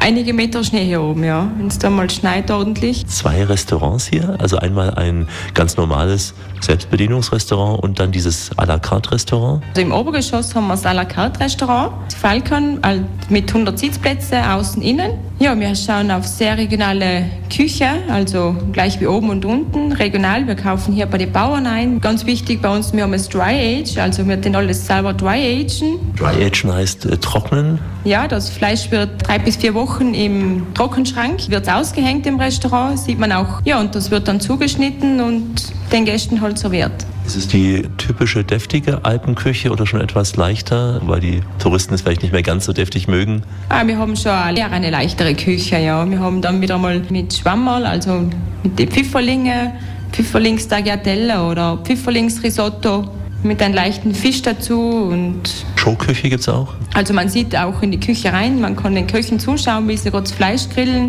einige Meter Schnee hier oben, ja. Wenn es da mal schneit ordentlich. 2 Restaurants hier, also einmal ein ganz normales Selbstbedienungsrestaurant und dann dieses à la carte Restaurant. Also im Obergeschoss haben wir das à la carte Restaurant, Falcon, mit 100 Sitzplätzen, außen, innen. Ja, wir schauen auf sehr regionale Küche, also gleich wie oben und unten, regional. Wir kaufen hier bei den Bauern ein. Ganz wichtig bei uns, wir haben das Dry Age, also wir den alles selber Dry Agen. Dry Agen heißt trocknen? Ja, das Fleisch wird 3 bis 4 Wochen im Trockenschrank, wird ausgehängt im Restaurant, sieht man auch. Ja, und das wird dann zugeschnitten und den Gästen halt serviert. Ist es die typische deftige Alpenküche oder schon etwas leichter, weil die Touristen es vielleicht nicht mehr ganz so deftig mögen? Wir haben schon eher eine leichtere Küche, ja. Wir haben dann wieder mal mit Schwammerl, also mit den Pfifferlingen, Pfifferlings-Tagliatelle oder Pfifferlings-Risotto mit einem leichten Fisch dazu. Und Showküche gibt es auch? Also man sieht auch in die Küche rein, man kann den Köchen zuschauen, wie sie gerade das Fleisch grillen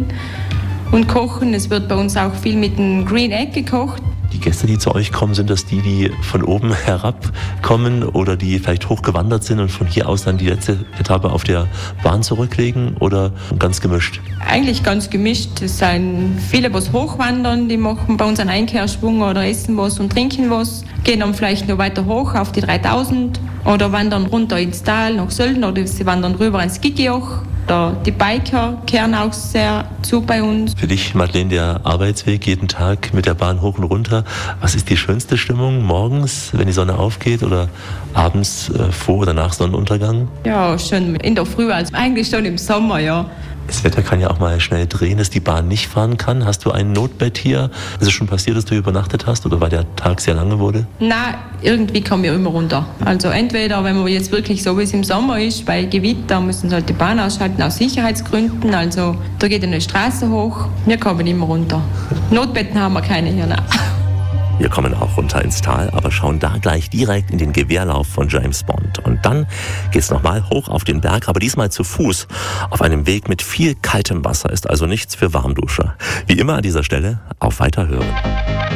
und kochen. Es wird bei uns auch viel mit dem Green Egg gekocht. Die Gäste, die zu euch kommen, sind das die von oben herab kommen oder die vielleicht hochgewandert sind und von hier aus dann die letzte Etappe auf der Bahn zurücklegen oder ganz gemischt? Eigentlich ganz gemischt. Es sind viele, was hochwandern, die machen bei uns einen Einkehrschwung oder essen was und trinken was, gehen dann vielleicht noch weiter hoch auf die 3000 oder wandern runter ins Tal nach Sölden oder sie wandern rüber ins Gigijoch. Die Biker kehren auch sehr zu bei uns. Für dich, Madeleine, der Arbeitsweg jeden Tag mit der Bahn hoch und runter. Was ist die schönste Stimmung morgens, wenn die Sonne aufgeht oder abends vor oder nach Sonnenuntergang? Ja, schon in der Früh, also eigentlich schon im Sommer, ja. Das Wetter kann ja auch mal schnell drehen, dass die Bahn nicht fahren kann. Hast du ein Notbett hier? Ist es schon passiert, dass du übernachtet hast oder weil der Tag sehr lange wurde? Nein, irgendwie kommen wir immer runter. Also entweder, wenn man jetzt wirklich so wie es im Sommer ist, bei Gewitter müssen sie halt die Bahn ausschalten aus Sicherheitsgründen. Also da geht eine Straße hoch, wir kommen immer runter. Notbetten haben wir keine hier, nein. Wir kommen auch runter ins Tal, aber schauen da gleich direkt in den Gewehrlauf von James Bond. Und dann geht's nochmal hoch auf den Berg, aber diesmal zu Fuß. Auf einem Weg mit viel kaltem Wasser, ist also nichts für Warmduscher. Wie immer an dieser Stelle, auf Weiterhören.